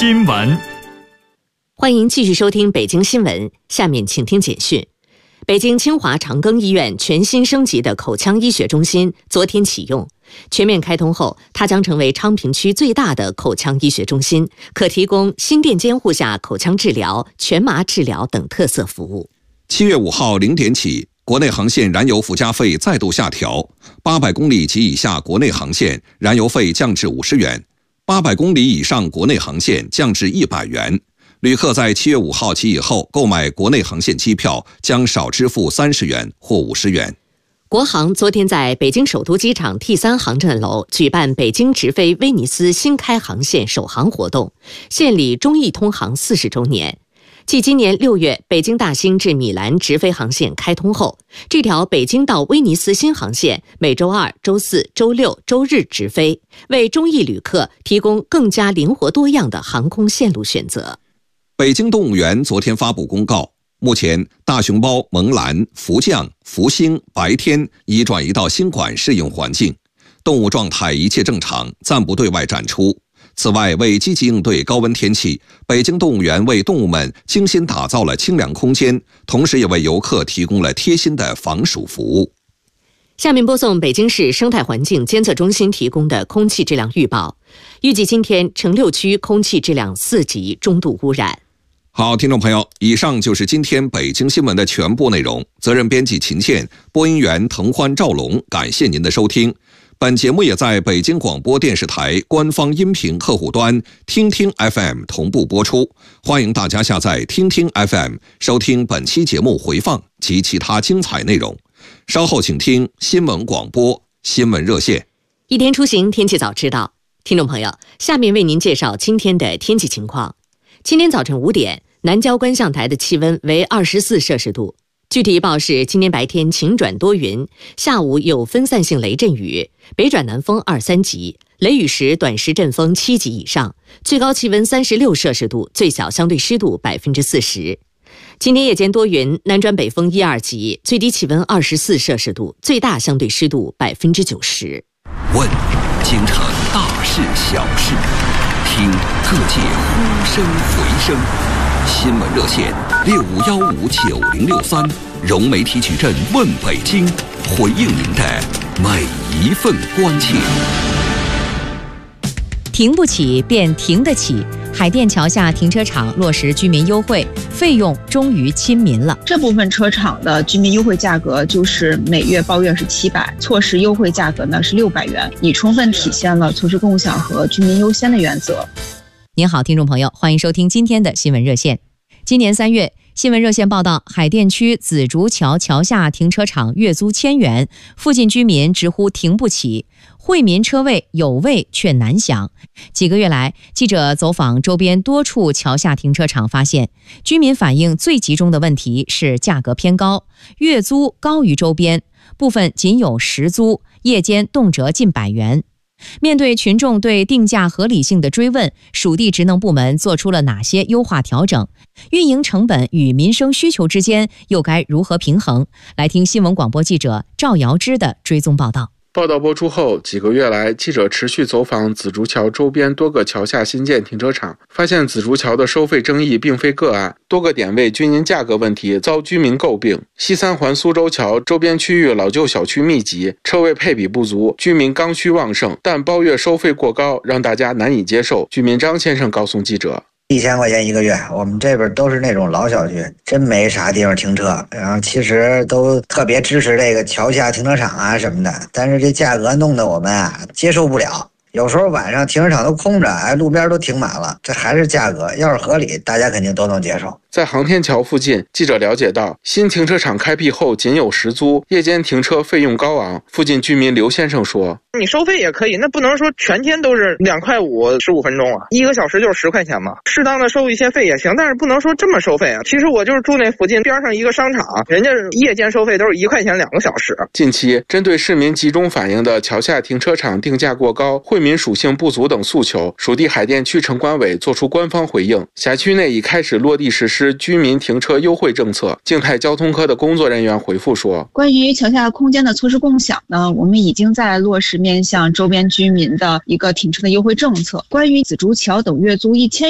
新闻。 欢迎继续收听北京新闻，下面请听简讯。北京清华长庚医院全新升级的口腔医学中心昨天启用，全面开通后，它将成为昌平区最大的口腔医学中心，可提供心电监护下口腔治疗、全麻治疗等特色服务。 7月5号0点起，国内航线燃油附加费再度下调，800公里及以下国内航线燃油费降至50元，800公里以上国内航线降至100元。旅客在7月5号起以后购买国内航线机票将少支付30元或50元。 国航昨天在北京首都机场 T3 航站楼举办北京直飞威尼斯新开航线首航活动，献礼中意通航40周年。继今年6月北京大兴至米兰直飞航线开通后，这条北京到威尼斯新航线每周2、周4、周6、周日直飞，为中意旅客提供更加灵活多样的航空线路选择。 北京动物园昨天发布公告，目前大熊猫萌兰、福将、福星、白天已转移到新馆适应环境，动物状态一切正常，暂不对外展出。此外，为积极应对高温天气，北京动物园为动物们精心打造了清凉空间，同时也为游客提供了贴心的防暑服务。 下面播送北京市生态环境监测中心提供的空气质量预报，预计今天城6区空气质量4级中度污染。 好，听众朋友，以上就是今天北京新闻的全部内容。责任编辑秦倩，播音员滕欢、赵龙，感谢您的收听。本节目也在北京广播电视台官方音频客户端听听 FM 同步播出，欢迎大家下载听听 FM 收听本期节目回放及其他精彩内容。稍后请听新闻广播新闻热线。 一天出行，天气早知道。听众朋友，下面为您介绍今天的天气情况。今天早晨5点，南郊观象台的气温为24摄氏度。具体预报是，今天白天晴转多云，下午有分散性雷阵雨，北转南风2、3级，雷雨时短时阵风7级以上，最高气温36摄氏度，最小相对湿度40%。今天夜间多云，南转北风1、2级，最低气温24摄氏度，最大相对湿度90%。 问京城大事小事，听各界呼声回声。新闻热线65159063，融媒体矩阵问北京，回应您的每一份关切。 停不起便停得起，海淀桥下停车场落实居民优惠，费用终于亲民了。 这部分车场的居民优惠价格就是每月包月是700，措施优惠价格呢是600元，已充分体现了措施共享和居民优先的原则。 您好，听众朋友，欢迎收听今天的新闻热线。今年3月，新闻热线报道，海淀区紫竹桥桥下停车场月租1000元，附近居民直呼停不起，惠民车位有位却难享。几个月来，记者走访周边多处桥下停车场，发现居民反映最集中的问题是价格偏高，月租高于周边，部分仅有实租，夜间动辄近100元。面对群众对定价合理性的追问，属地职能部门做出了哪些优化调整？运营成本与民生需求之间又该如何平衡？来听新闻广播记者赵瑶芝的追踪报道。 报道播出后几个月来，记者持续走访紫竹桥周边多个桥下新建停车场，发现紫竹桥的收费争议并非个案，多个点位均因价格问题遭居民诟病。西三环苏州桥周边区域老旧小区密集，车位配比不足，居民刚需旺盛，但包月收费过高，让大家难以接受。居民张先生告诉记者 ，1000块钱1个月，我们这边都是那种老小区，真没啥地方停车。然后其实都特别支持这个桥下停车场啊什么的，但是这价格弄得我们接受不了。有时候晚上停车场都空着，路边都停满了，这还是价格，要是合理，大家肯定都能接受。 在航天桥附近，记者了解到，新停车场开辟后仅有实租，夜间停车费用高昂。附近居民刘先生说：“ 你收费也可以，那不能说全天都是2.5块15分钟啊，1个小时就是10块钱嘛。适当的收一些费也行，但是不能说这么收费啊。其实我就是住那附近边上一个商场，人家夜间收费都是1块钱2个小时。” 近期，针对市民集中反映的桥下停车场定价过高、惠民属性不足等诉求，属地海淀区城管委作出官方回应，辖区内已开始落地实施居民停车优惠政策。静态交通科的工作人员回复说， 关于桥下空间的措施共享呢，我们已经在落实面向周边居民的一个停车的优惠政策。关于紫竹桥等月租1000